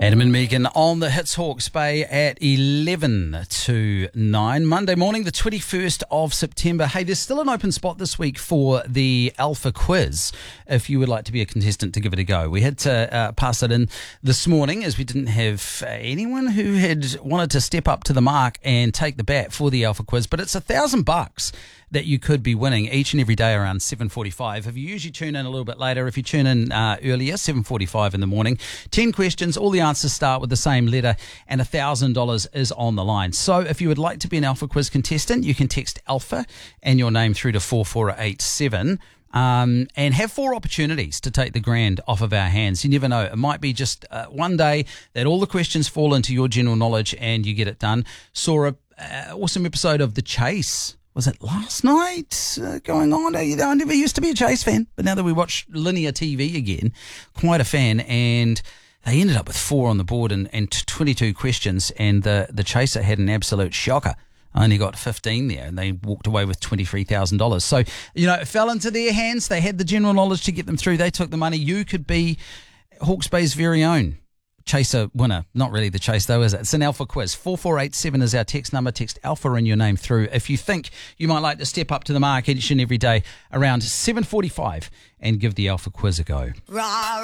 Adam and Megan on the Hits Hawke's Bay at 11 to 9. Monday morning, the 21st of September. Hey, there's still an open spot this week for the Alpha Quiz if you would like to be a contestant to give it a go. We had to pass it in this morning as we didn't have anyone who had wanted to step up to the mark and take the bat for the Alpha Quiz, but it's $1,000 that you could be winning each and every day around 7:45. If you usually tune in a little bit later, if you tune in earlier, 7:45 in the morning, 10 questions, all the answers start with the same letter, and $1,000 is on the line. So if you would like to be an Alpha Quiz contestant, you can text Alpha and your name through to 44887. And have 4 opportunities to take the grand off of our hands. You never know. It might be just one day that all the questions fall into your general knowledge and you get it done. Saw an awesome episode of The Chase. Was it last night going on? I never used to be a Chase fan, but now that we watch linear TV again, quite a fan. And they ended up with 4 on the board and 22 questions, and the Chaser had an absolute shocker. I only got 15 there, and they walked away with $23,000. So, it fell into their hands. They had the general knowledge to get them through. They took the money. You could be Hawke's Bay's very own Chaser winner. Not really the Chase, though, is it? It's an Alpha Quiz. 4487 is our text number. Text Alpha in your name through if you think you might like to step up to the mark each and every day around 7:45 and give the Alpha Quiz a go.